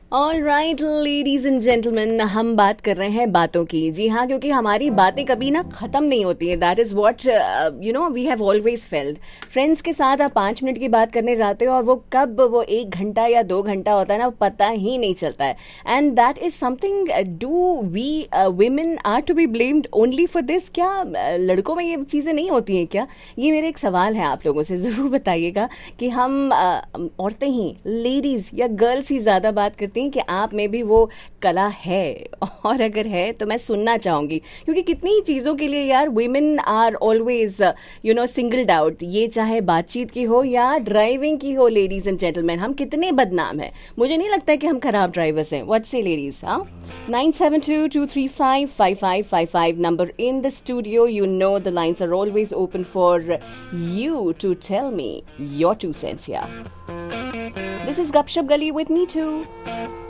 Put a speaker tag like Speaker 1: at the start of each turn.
Speaker 1: All right ladies and gentleman, हम बात कर रहे हैं बातों की। जी हाँ, क्योंकि हमारी बातें कभी ना खत्म नहीं होती है। That is what we have always felt. Friends के साथ आप 5 मिनट की बात करने जाते हो और वो कब वो 1 घंटा या 2 घंटा होता है ना, वो पता ही नहीं चलता है। And that is something, do we women are to be blamed only for this? क्या लड़कों में ये चीजें नहीं होती हैं क्या? ये मेरा एक सवाल है आप लोगों से, जरूर बताइएगा कि हम औरतें ही, लेडीज या गर्ल्स ही ज्यादा बात करती हैं कि आप में भी वो कला है? और अगर है तो मैं सुनना चाहूंगी, क्योंकि कितनी ही चीजों के लिए यार women are always singled out. ये चाहे बातचीत की हो या ड्राइविंग की हो, लेडीज एंड जेंटलमैन, हम कितने बदनाम हैं। मुझे नहीं लगता है कि हम खराब ड्राइवर्स हैं। व्हाट से लेडीज? हाँ, 9722355555 number in the studio. You know the lines are always open for you to tell me your 2 cents here. This is Gupshup Gali with me too.